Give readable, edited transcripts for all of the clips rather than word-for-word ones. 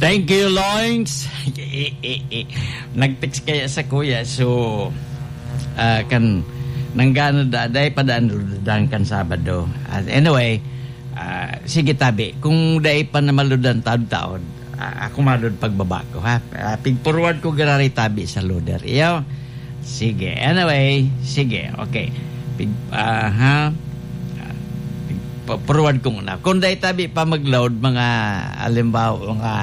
Thank you, Loins. Nag-text kaya sa kuya. So, kan nanggano daday padaan kan Sabado. Anyway, sige tabi. Kung day pa na maludan taon-taon, ako malud pagbaba ko, ha? Pig-forward ko garari tabi sa loader. Iyo. Sige. Anyway, sige. Okay. Forward ko muna. Kung day tabi pa mag-load, mga alimbaw, mga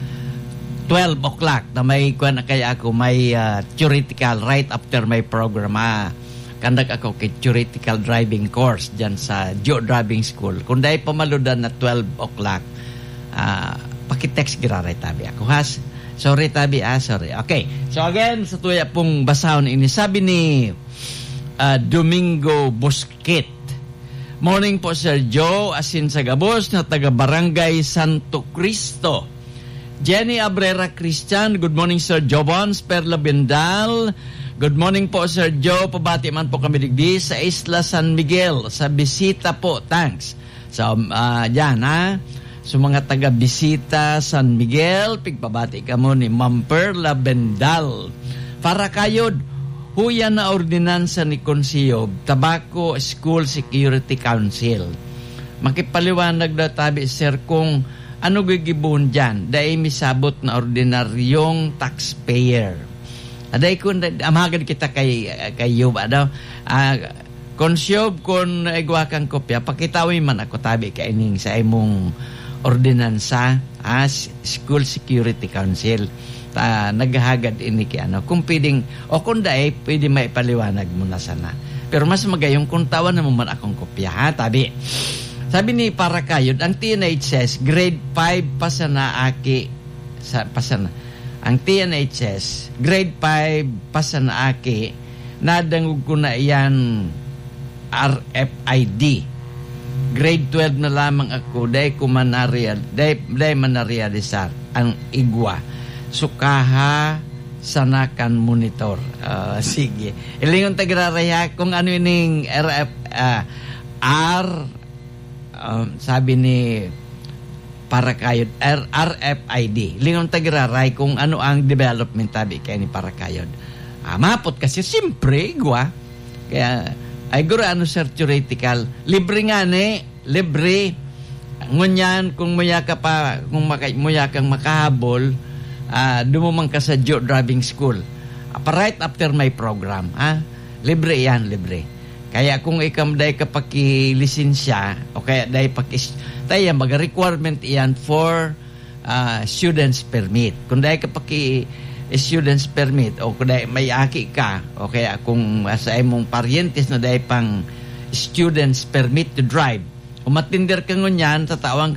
12 o'clock na may kuwan na kaya ako, may theoretical right after my program. Kandak ako kay theoretical driving course dyan sa Geo Driving School. Kung day pa maludan na 12 o'clock, pakitext giraray tabi ako, ha? Sorry tabi, sorry. Okay. So again, sa tuya pong basahon ini, sabi ni Domingo Busquet. Morning po, Sir Joe, asin sa Gabos na taga Barangay Santo Cristo. Jenny Abrera Christian, good morning, Sir Jobons, Perla Bendal. Good morning po, Sir Joe. Pabati man po kami digdi sa Isla San Miguel. Sa bisita po, thanks. So, yan, ha? So, mga taga-bisita San Miguel, pigpabati ka mo ni Ma'am Perla Bendal. Para kayod, huya na ordinansa ni Konsiyo, Tobacco School Security Council. Makipaliwanag na tabi, sir, kung ano gagibon dyan, dahil misabot na ordinaryong taxpayer. Dahil kung amagad kita kayo ba daw, Konsiyo, kung igwa kang kopya, pakitawin man ako tabi kaining sa imong ordinansa, School Security Council. Naghahagad ini kay kung pwedeng o kung dahil pwede may paliwanag mo na sana, pero mas magayong kung tawan naman man akong kopya, ha? Sabi ni Parakayod, ang TNHS grade 5 pasana aki sa pasana, ang TNHS grade 5 pasana aki nadangog ko na yan RFID grade 12 na lamang ako dahil ko manarialisar ang igwa sukaha sanakan monitor. Sige. Ilingon tagraraya kung ano ining sabi ni Parakayod, RFID. Ilingon tagraray kung ano ang development tabi kaya ni Parakayod. Mapot kasi siyempre igwa. Kaya ay guro ano sir theoretical. Libre nga libre. Ngunyan kung muya ka pa, kung muya kang makahabol, dumumang ka sa Geo Driving School. Right after my program, libre yan, libre. Kaya kung ikam day ka pakilisensya, o kaya day tayo mag-requirement yan for student's permit. Kung day ka student's permit, o kung day may aki ka, o kaya kung sa imong parientes na day pang student's permit to drive, umatinder ka ngunyan, tatawang ka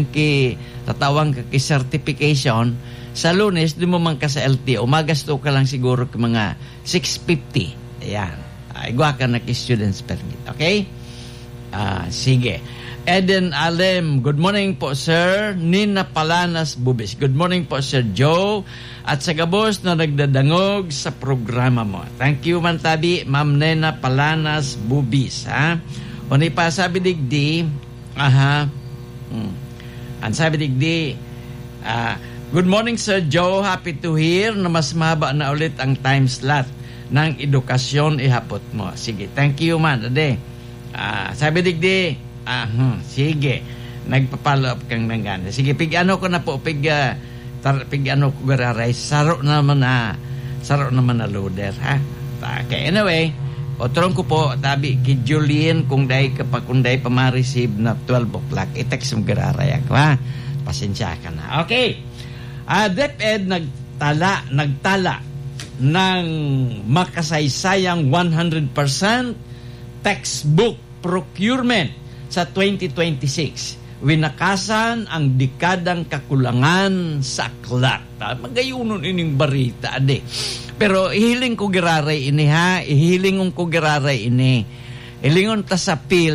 ki certification. Sa Lunes, di mo man ka sa LTO, magasto ka lang siguro k mga 650. Ayan. Igwa ka na ki-student's permit. Okay? Sige. Eden Alem, good morning po, sir. Nina Palanas Bubis, good morning po, Sir Joe. At sa Gabos na nagdadangog sa programa mo. Thank you, Mantabi, Ma'am Nina Palanas Bubis. O ni pa, sabi digdi, ang sabi digdi, good morning, Sir Joe. Happy to hear na mas mahaba na ulit ang time slot ng edukasyon ihapot mo. Sige, thank you man. Ade. Sabi digdi, sige. Nagpa-follow up kang nanggana. Sige, pig-ano ko na po, pig-ano ko gararay. Saro naman na loader, ha? Okay, anyway, otron ko po, tabi, kay Julian, kung day pa ma-receive na 12 o'clock, i-text mo gararay ako, ha? Pasensya ka na. Okay. DepEd nagtala ng makasaysayang 100% textbook procurement sa 2026. Winakasan ang dekadang kakulangan sa aklat. Magayunon ining barita, ade. Pero ihiling ko giraray ini, ha? Ihiling ko giraray ini. Ilingon ta sa PIL